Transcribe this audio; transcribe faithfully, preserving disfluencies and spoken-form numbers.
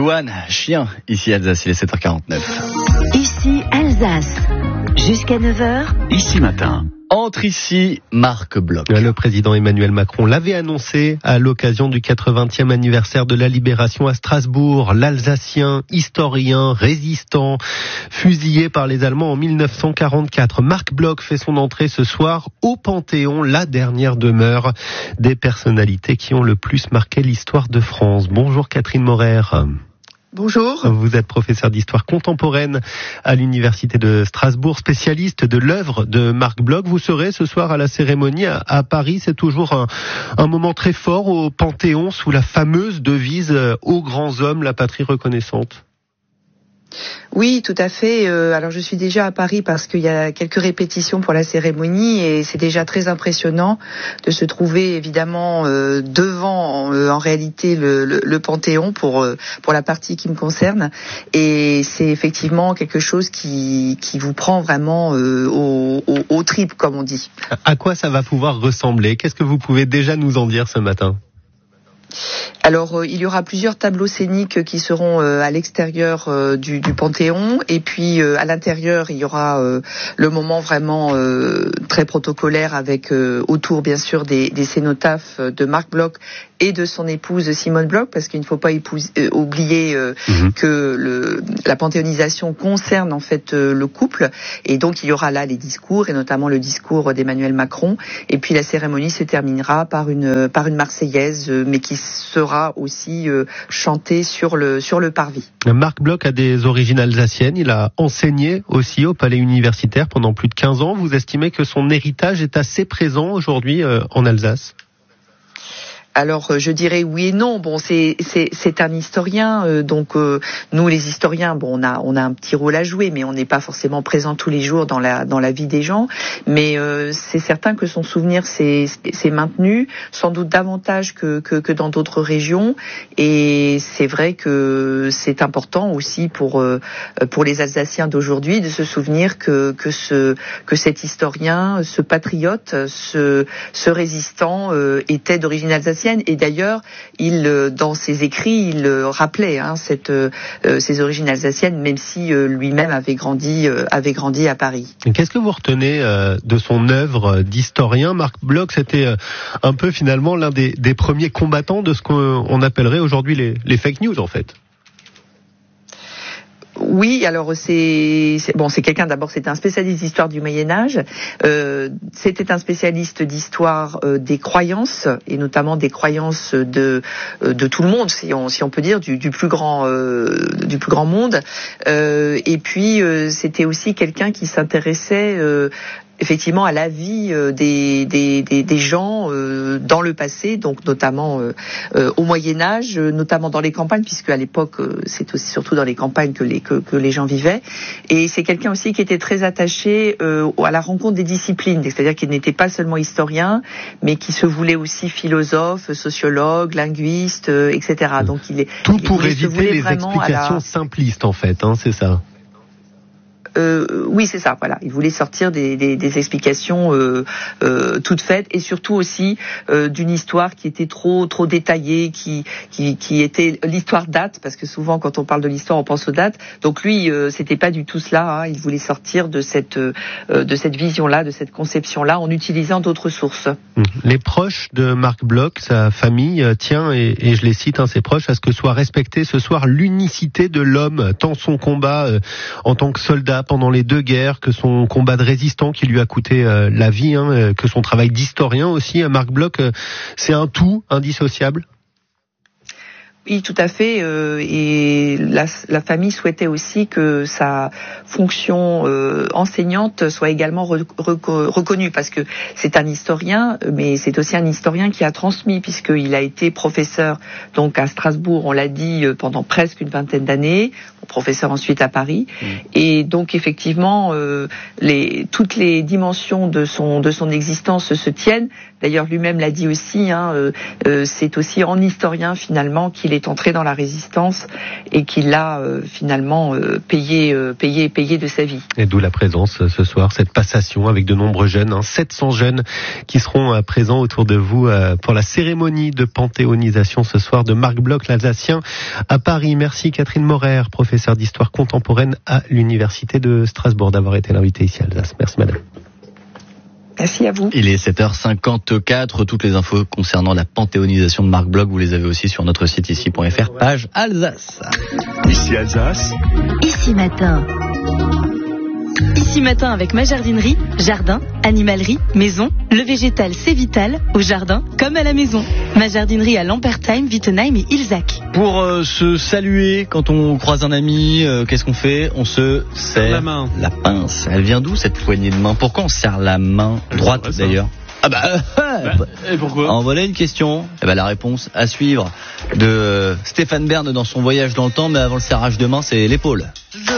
Louane, chien, ici Alsace, il est sept heures quarante-neuf. Ici Alsace, jusqu'à neuf heures. Ici matin. Entre ici, Marc Bloch. Le président Emmanuel Macron l'avait annoncé à l'occasion du quatre-vingtième anniversaire de la Libération à Strasbourg. L'Alsacien, historien, résistant, fusillé par les Allemands en mille neuf cent quarante-quatre. Marc Bloch fait son entrée ce soir au Panthéon, la dernière demeure des personnalités qui ont le plus marqué l'histoire de France. Bonjour Catherine Morer. Bonjour. Vous êtes professeur d'histoire contemporaine à l'université de Strasbourg, spécialiste de l'œuvre de Marc Bloch. Vous serez ce soir à la cérémonie à, à Paris. C'est toujours un, un moment très fort au Panthéon sous la fameuse devise « Aux grands hommes, la patrie reconnaissante ». Oui, tout à fait. Euh, alors je suis déjà à Paris parce qu'il y a quelques répétitions pour la cérémonie et c'est déjà très impressionnant de se trouver évidemment euh, devant euh, en réalité le, le, le Panthéon pour euh, pour la partie qui me concerne, et c'est effectivement quelque chose qui qui vous prend vraiment euh, au, au, au tripes, comme on dit. À quoi ça va pouvoir ressembler ? Qu'est-ce que vous pouvez déjà nous en dire ce matin ? Alors, euh, il y aura plusieurs tableaux scéniques qui seront euh, à l'extérieur euh, du, du Panthéon, et puis euh, à l'intérieur, il y aura euh, le moment vraiment euh, très protocolaire avec euh, autour, bien sûr, des, des cénotaphes de Marc Bloch et de son épouse Simone Bloch, parce qu'il ne faut pas épouse, euh, oublier euh, mmh. que le, la panthéonisation concerne en fait euh, le couple, et donc il y aura là les discours, et notamment le discours d'Emmanuel Macron, et puis la cérémonie se terminera par une par une Marseillaise, euh, mais qui sera aussi euh, chantée sur le sur le parvis. Marc Bloch a des origines alsaciennes, il a enseigné aussi au Palais universitaire pendant plus de quinze ans. Vous estimez que son héritage est assez présent aujourd'hui euh, en Alsace ? Alors je dirais oui et non. Bon, c'est c'est c'est un historien, euh, donc euh, nous les historiens, bon, on a on a un petit rôle à jouer, mais on n'est pas forcément présent tous les jours dans la dans la vie des gens. Mais euh, c'est certain que son souvenir s'est s'est maintenu, sans doute davantage que que, que dans d'autres régions. Et c'est vrai que c'est important aussi pour euh, pour les Alsaciens d'aujourd'hui de se souvenir que que ce que cet historien, ce patriote, ce ce résistant euh, était d'origine alsacienne. Et d'ailleurs, il, dans ses écrits, il rappelait hein, cette, euh, ses origines alsaciennes, même si euh, lui-même avait grandi, euh, avait grandi à Paris. Qu'est-ce que vous retenez euh, de son œuvre d'historien ? Marc Bloch, c'était euh, un peu finalement l'un des, des premiers combattants de ce qu'on appellerait aujourd'hui les, les fake news, en fait. Oui, alors c'est, c'est bon, c'est quelqu'un d'abord, c'était un spécialiste d'histoire du Moyen Âge. Euh, c'était un spécialiste d'histoire euh, des croyances, et notamment des croyances de euh, de tout le monde, si on si on peut dire, du, du plus grand euh, du plus grand monde. Euh, et puis euh, c'était aussi quelqu'un qui s'intéressait euh, effectivement à la vie euh, des, des, des, des gens euh, dans le passé, donc notamment euh, euh, au Moyen-Âge, euh, notamment dans les campagnes, puisque à l'époque euh, c'est aussi surtout dans les campagnes que les, que, que les gens vivaient. Et c'est quelqu'un aussi qui était très attaché euh, à la rencontre des disciplines, c'est-à-dire qu'il n'était pas seulement historien, mais qui se voulait aussi philosophe, sociologue, linguiste, euh, et cetera. Donc il est tout pour il éviter les explications la... simplistes, en fait, hein, c'est ça. Euh, oui, c'est ça. Voilà, il voulait sortir des, des, des explications euh, euh, toutes faites, et surtout aussi euh, d'une histoire qui était trop trop détaillée, qui qui qui était l'histoire date, parce que souvent quand on parle de l'histoire, on pense aux dates. Donc lui, euh, c'était pas du tout cela. Hein. Il voulait sortir de cette euh, de cette vision-là, de cette conception-là, en utilisant d'autres sources. Les proches de Marc Bloch, sa famille, tient, et, et je les cite, hein, ses proches, à ce que soit respectée ce soir l'unicité de l'homme, tant son combat euh, en tant que soldat pendant les deux guerres, que son combat de résistant qui lui a coûté euh, la vie, hein, que son travail d'historien aussi. Marc Bloch, euh, c'est un tout indissociable. Oui, tout à fait. Euh, et la, la famille souhaitait aussi que sa fonction euh, enseignante soit également re, re, reconnue, parce que c'est un historien, mais c'est aussi un historien qui a transmis, puisqu'il a été professeur donc à Strasbourg, on l'a dit, pendant presque une vingtaine d'années. professeur ensuite à Paris. Mmh. Et donc effectivement, euh, les, toutes les dimensions de son de son existence se tiennent. D'ailleurs, lui-même l'a dit aussi. Hein, euh, euh, c'est aussi en historien finalement qu'il est entré dans la résistance et qu'il l'a euh, finalement euh, payé, euh, payé, payé de sa vie. Et d'où la présence ce soir, cette passation avec de nombreux jeunes, hein, sept cents jeunes qui seront euh, présents autour de vous euh, pour la cérémonie de panthéonisation ce soir de Marc Bloch, l'Alsacien, à Paris. Merci Catherine Morer, professeure d'histoire contemporaine à l'Université de Strasbourg, d'avoir été l'invitée ici à Alsace. Merci madame. Merci à vous. Il est sept heures cinquante-quatre. Toutes les infos concernant la panthéonisation de Marc Bloch, vous les avez aussi sur notre site ici point f r, page Alsace. Ici Alsace. Ici matin. Ici matin avec ma jardinerie, jardin, animalerie, maison, le végétal c'est vital, au jardin comme à la maison. Ma jardinerie à Lampertheim, Wittenheim et Ilzac. Pour euh, se saluer quand on croise un ami, euh, qu'est-ce qu'on fait? On se serre la main. La pince. Elle vient d'où cette poignée de main? Pourquoi on serre la main droite d'ailleurs? Ah bah, bah, et pourquoi? En voilà une question. Eh bah, la réponse à suivre de Stéphane Bern dans son voyage dans le temps, mais avant le serrage de main, c'est l'épaule.